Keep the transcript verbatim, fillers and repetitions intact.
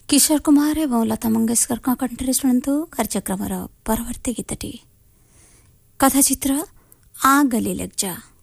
କିଶୋର କୁମାର ଏବଂ ଲତା ମଙ୍ଗେଶକରଙ୍କ କଣ୍ଠରେ ଶୁଣନ୍ତୁ କାର୍ଯ୍ୟକ୍ରମର ପରବର୍ତ୍ତୀ ଗୀତଟି। କଥାଚିତ୍ର ଆ ଗଲି ଲଗ୍ ଯା।